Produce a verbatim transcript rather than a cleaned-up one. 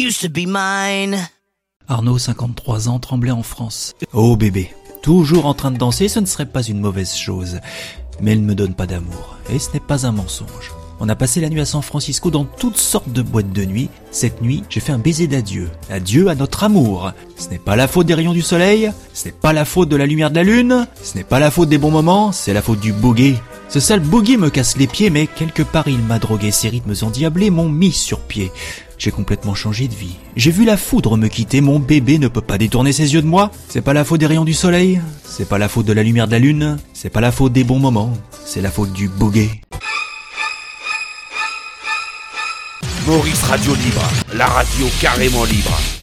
used to be mine. Arnaud, cinquante-trois ans, tremblait en France. Oh bébé, toujours en train de danser, ce ne serait pas une mauvaise chose. Mais elle ne me donne pas d'amour, et ce n'est pas un mensonge. On a passé la nuit à San Francisco dans toutes sortes de boîtes de nuit. Cette nuit, j'ai fait un baiser d'adieu. Adieu à notre amour. Ce n'est pas la faute des rayons du soleil, ce n'est pas la faute de la lumière de la lune, ce n'est pas la faute des bons moments, c'est la faute du boogie. Ce sale boogie me casse les pieds, mais quelque part il m'a drogué. Ses rythmes endiablés m'ont mis sur pied. J'ai complètement changé de vie. J'ai vu la foudre me quitter, mon bébé ne peut pas détourner ses yeux de moi. C'est pas la faute des rayons du soleil, c'est pas la faute de la lumière de la lune, c'est pas la faute des bons moments, c'est la faute du boogie. Maurice Radio Libre, la radio carrément libre.